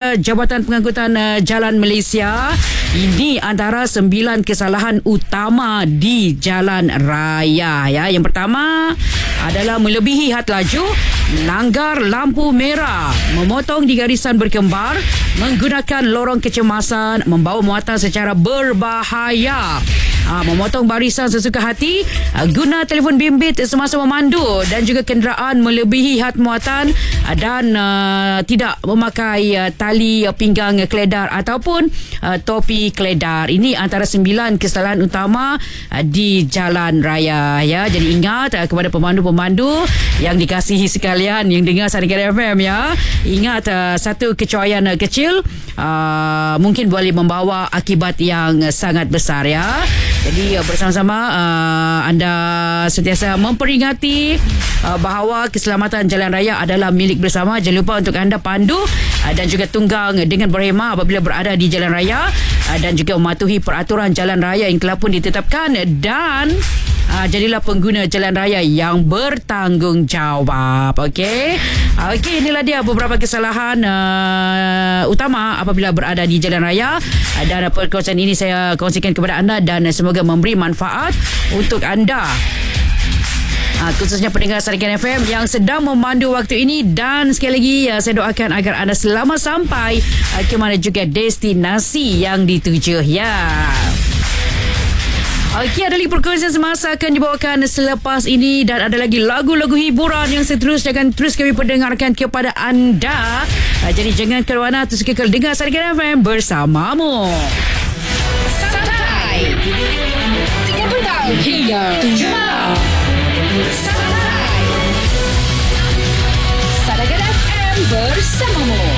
Jabatan Pengangkutan Jalan Malaysia. Ini antara 9 kesalahan utama di jalan raya ya. Yang pertama adalah melebihi had laju, melanggar lampu merah, memotong di garisan berkembar, menggunakan lorong kecemasan, membawa muatan secara berbahaya, memotong barisan sesuka hati, guna telefon bimbit semasa memandu dan juga kenderaan melebihi had muatan dan tidak memakai tali pinggang keledar ataupun topi keledar. Ini antara 9 kesalahan utama di jalan raya ya. Jadi ingat kepada pemandu-pemandu yang dikasihi sekalian yang dengar Sarikan FM ya. Ingat satu kecuaian kecil mungkin boleh membawa akibat yang sangat besar ya. Jadi bersama-sama anda sentiasa memperingati bahawa keselamatan jalan raya adalah milik bersama. Jangan lupa untuk anda pandu dan juga tunggang dengan berhemah apabila berada di jalan raya dan juga mematuhi peraturan jalan raya yang telah pun ditetapkan dan jadilah pengguna jalan raya yang bertanggungjawab. Okey, inilah dia beberapa kesalahan utama apabila berada di jalan raya dan perkongsian ini saya kongsikan kepada anda dan semoga memberi manfaat untuk anda, khususnya pendengar Sarikan FM yang sedang memandu waktu ini. Dan sekali lagi saya doakan agar anda selamat sampai ke mana juga destinasi yang dituju ya. Okey, ada lagi perkongsian semasa akan dibawakan selepas ini dan ada lagi lagu-lagu hiburan yang seterusnya akan terus kami perdengarkan kepada anda. Jadi jangan ke mana-mana, terus kekal dengar Sarikan FM bersamamu. Santai 3 petang hingga 7 malam. Santai Sarikan FM bersamamu.